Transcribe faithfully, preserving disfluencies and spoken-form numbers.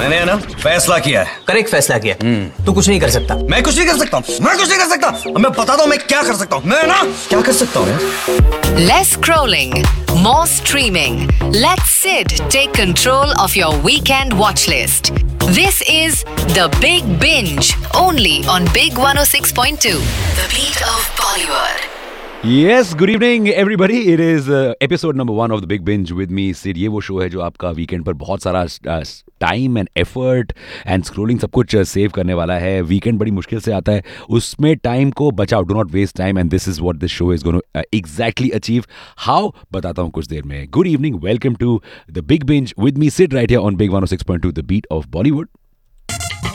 मैंने है ना फैसला किया है। करेक्ट फैसला किया। तू कुछ नहीं कर सकता। मैं कुछ नहीं कर सकता मैं कुछ नहीं कर सकता अब मैं बताता हूँ मैं क्या कर सकता हूँ। मैं ना क्या कर सकता हूँ यार। Less scrolling, more streaming. Let Sid take control of your weekend watch list. This is The Big Binge, only on Big one oh six point two. The beat of Bollywood. Yes, good evening everybody. It is uh, episode number one of the Big Binge with me, Sid. ये वो show है जो आपका weekend पर बहुत सारा time and effort and scrolling सब कुछ सेव uh, करने वाला है. वीकेंड बड़ी मुश्किल से आता है, उसमें टाइम को बचाओ. Do not waste time and this is what this show is going to exactly achieve. How बताता हूँ कुछ देर में. Good evening, welcome to the big binge with me, Sid right here on big one oh six point two, the beat of Bollywood.